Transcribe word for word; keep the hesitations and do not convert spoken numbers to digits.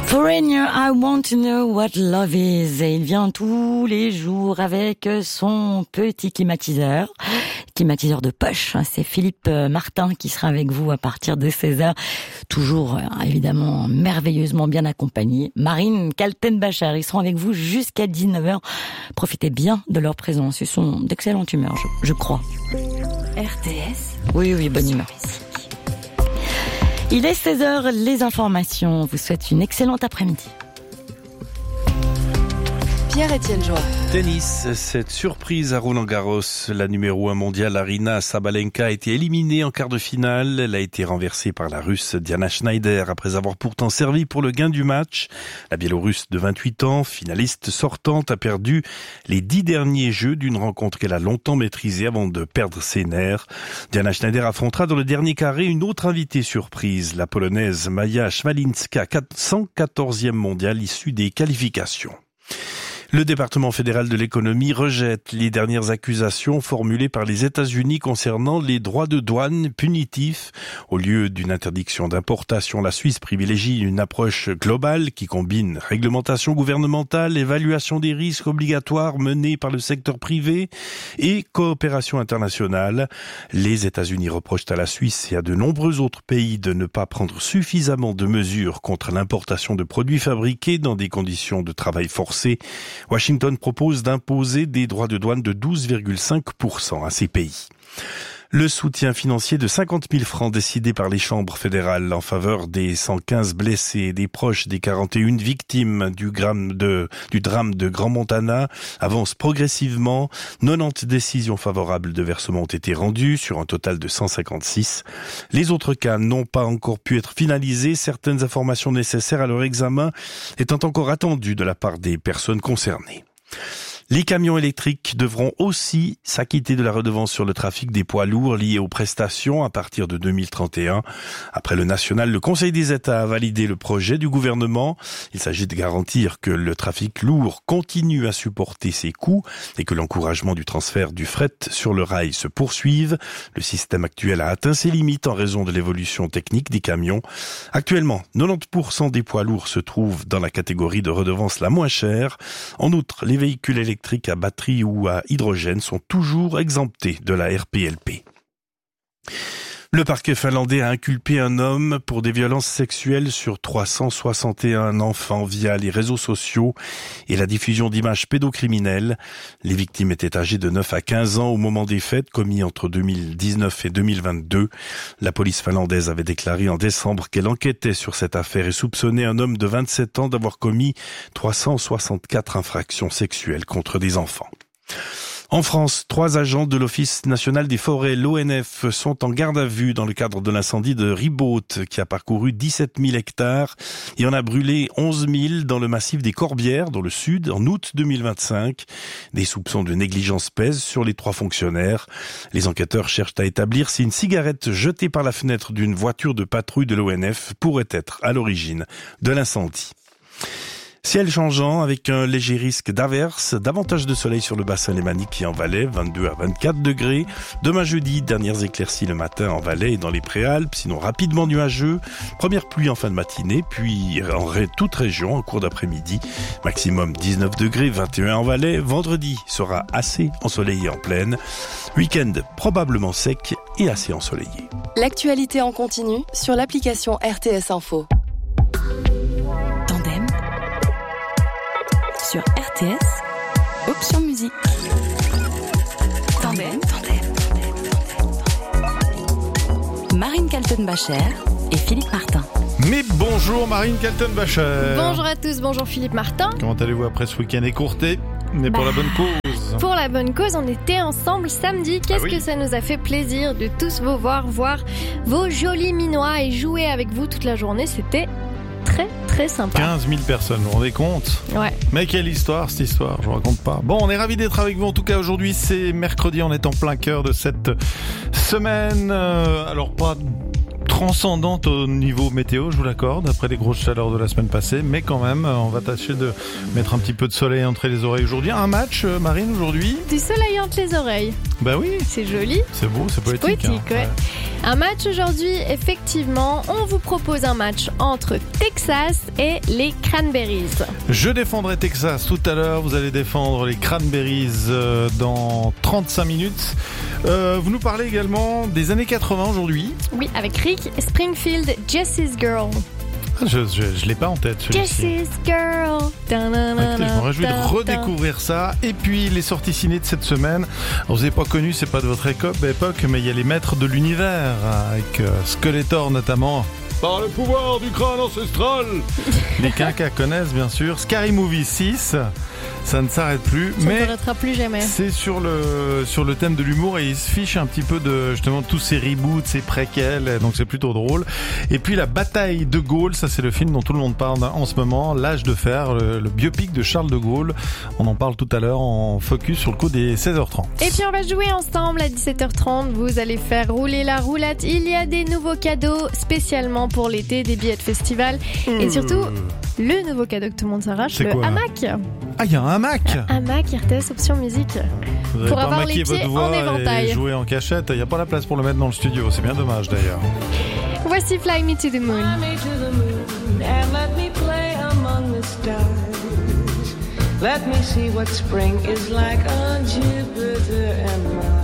Foreigner, I want to know what love is. Et il vient tous les jours avec son petit climatiseur. Climatiseur de poche. C'est Philippe Martin qui sera avec vous à partir de seize heures. Toujours, évidemment, merveilleusement bien accompagné. Marine Kaltenbacher, ils seront avec vous jusqu'à dix-neuf heures. Profitez bien de leur présence. Ils sont d'excellente humeur, je, je crois. R T S. Oui, oui, bonne humeur. Il est seize heures, les informations. On vous souhaite une excellente après-midi. Pierre-Étienne Joie. Tennis, cette surprise à Roland-Garros. La numéro un mondiale Aryna Sabalenka a été éliminée en quart de finale. Elle a été renversée par la Russe Diana Schneider après avoir pourtant servi pour le gain du match. La Biélorusse de vingt-huit ans, finaliste sortante, a perdu les dix derniers jeux d'une rencontre qu'elle a longtemps maîtrisée avant de perdre ses nerfs. Diana Schneider affrontera dans le dernier carré une autre invitée surprise, la Polonaise Maja Szwalinska, cent quatorzième mondiale issue des qualifications. Le département fédéral de l'économie rejette les dernières accusations formulées par les États-Unis concernant les droits de douane punitifs. Au lieu d'une interdiction d'importation, la Suisse privilégie une approche globale qui combine réglementation gouvernementale, évaluation des risques obligatoires menés par le secteur privé et coopération internationale. Les États-Unis reprochent à la Suisse et à de nombreux autres pays de ne pas prendre suffisamment de mesures contre l'importation de produits fabriqués dans des conditions de travail forcé. Washington propose d'imposer des droits de douane de douze virgule cinq pour cent à ces pays. Le soutien financier de cinquante mille francs décidé par les chambres fédérales en faveur des cent quinze blessés et des proches des quarante et une victimes du, gramme de, du drame de Grand Montana avance progressivement. quatre-vingt-dix décisions favorables de versement ont été rendues sur un total de cent cinquante-six. Les autres cas n'ont pas encore pu être finalisés. Certaines informations nécessaires à leur examen étant encore attendues de la part des personnes concernées. Les camions électriques devront aussi s'acquitter de la redevance sur le trafic des poids lourds liés aux prestations à partir de deux mille trente et un. Après le national, le Conseil des États a validé le projet du gouvernement. Il s'agit de garantir que le trafic lourd continue à supporter ses coûts et que l'encouragement du transfert du fret sur le rail se poursuive. Le système actuel a atteint ses limites en raison de l'évolution technique des camions. Actuellement, quatre-vingt-dix pour cent des poids lourds se trouvent dans la catégorie de redevance la moins chère. En outre, les véhicules électriques électriques à batterie ou à hydrogène sont toujours exemptés de la R P L P. Le parquet finlandais a inculpé un homme pour des violences sexuelles sur trois cent soixante et un enfants via les réseaux sociaux et la diffusion d'images pédocriminelles. Les victimes étaient âgées de neuf à quinze ans au moment des faits commis entre deux mille dix-neuf et deux mille vingt-deux. La police finlandaise avait déclaré en décembre qu'elle enquêtait sur cette affaire et soupçonnait un homme de vingt-sept ans d'avoir commis trois cent soixante-quatre infractions sexuelles contre des enfants. En France, trois agents de l'Office national des forêts, l'O N F, sont en garde à vue dans le cadre de l'incendie de Ribault qui a parcouru dix-sept mille hectares et en a brûlé onze mille dans le massif des Corbières, dans le sud, en août deux mille vingt-cinq. Des soupçons de négligence pèsent sur les trois fonctionnaires. Les enquêteurs cherchent à établir si une cigarette jetée par la fenêtre d'une voiture de patrouille de l'O N F pourrait être à l'origine de l'incendie. Ciel changeant avec un léger risque d'averse, davantage de soleil sur le bassin lémanique et en Valais, vingt-deux à vingt-quatre degrés. Demain jeudi, dernières éclaircies le matin en Valais et dans les Préalpes, sinon rapidement nuageux. Première pluie en fin de matinée, puis en toute région en cours d'après-midi. Maximum dix-neuf degrés, vingt et un en Valais. Vendredi sera assez ensoleillé en plaine. Week-end probablement sec et assez ensoleillé. L'actualité en continu sur l'application R T S Info. Tandem sur R T S, option musique. Tandem, tandem, tandem. Marine Kaltenbacher et Philippe Martin. Mais bonjour Marine Kaltenbacher. Bonjour à tous, bonjour Philippe Martin. Comment allez-vous après ce week-end écourté, mais bah, pour la bonne cause? Pour la bonne cause, on était ensemble samedi. Qu'est-ce ah oui. que ça nous a fait plaisir de tous vous voir, voir vos jolis minois et jouer avec vous toute la journée. C'était très très sympa. quinze mille personnes, vous vous rendez compte? Ouais. Mais quelle histoire cette histoire, je vous raconte pas. Bon, on est ravis d'être avec vous en tout cas aujourd'hui, c'est mercredi, on est en plein cœur de cette semaine. Euh, alors pas transcendante au niveau météo, je vous l'accorde, après les grosses chaleurs de la semaine passée, mais quand même, on va tâcher de mettre un petit peu de soleil entre les oreilles aujourd'hui. Un match, Marine, aujourd'hui ? Du soleil entre les oreilles. Bah oui. C'est joli. C'est beau, c'est poétique. C'est poétique, hein. ouais. ouais. Un match aujourd'hui, effectivement, on vous propose un match entre Texas et les Cranberries. Je défendrai Texas tout à l'heure, vous allez défendre les Cranberries euh, dans trente-cinq minutes. Euh, vous nous parlez également des années quatre-vingts aujourd'hui. Oui, avec Rick Springfield, Jessie's Girl. Ah, je je, je l'ai pas en tête celui-ci. Jessie's Girl. Écoutez, je me réjouis de redécouvrir ça. Et puis les sorties ciné de cette semaine. Alors, vous n'avez pas connu, c'est pas de votre époque, mais il y a les maîtres de l'univers avec euh, Skeletor notamment. Par le pouvoir du crâne ancestral. Les quinquas connaissent bien sûr. Scary Movie six. Ça ne s'arrête plus, ça mais ne s'arrêtera plus jamais. C'est sur le sur le thème de l'humour et il se fiche un petit peu de justement tous ces reboots, ces préquels, donc c'est plutôt drôle. Et puis la bataille de Gaulle, ça c'est le film dont tout le monde parle en ce moment, L'âge de fer, le, le biopic de Charles de Gaulle. On en parle tout à l'heure en focus sur le coup des seize heures trente. Et puis on va jouer ensemble à dix-sept heures trente. Vous allez faire rouler la roulette. Il y a des nouveaux cadeaux spécialement pour l'été, des billets de festival mmh. et surtout le nouveau cadeau que tout le monde s'arrache, c'est le quoi, hamac. Ah, il y a un hamac. Un hamac R T S option musique. Vous pour pas avoir les pieds en éventail. Et jouer en cachette. Il n'y a pas la place pour le mettre dans le studio. C'est bien dommage d'ailleurs. Voici Fly Me to the Moon. Fly me to the moon and let me play among the stars. Let me see what spring is like on Jupiter and Mars.